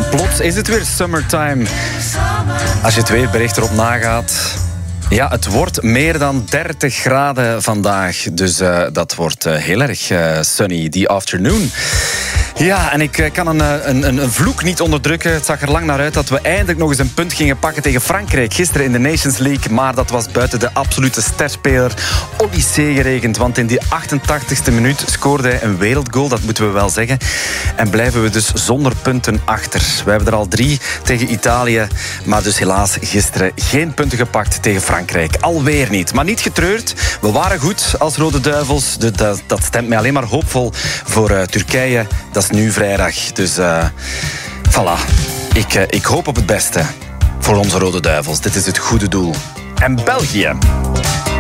Plots is het weer summertime. Als je het weerbericht erop nagaat... Ja, het wordt meer dan 30 graden vandaag. Dus dat wordt heel erg sunny, die afternoon. Ja, en ik kan een vloek niet onderdrukken. Het zag er lang naar uit dat we eindelijk nog eens een punt gingen pakken tegen Frankrijk. Gisteren in de Nations League. Maar dat was buiten de absolute sterspeler Olysée geregend. Want in die 88e minuut scoorde hij een wereldgoal. Dat moeten we wel zeggen. En blijven we dus zonder punten achter. We hebben er al 3 tegen Italië. Maar dus helaas gisteren geen punten gepakt tegen Frankrijk. Alweer niet. Maar niet getreurd. We waren goed als Rode Duivels. Dat stemt mij alleen maar hoopvol voor Turkije. Dat is nu vrijdag. Dus voilà. Ik hoop op het beste voor onze Rode Duivels. Dit is het goede doel. En België.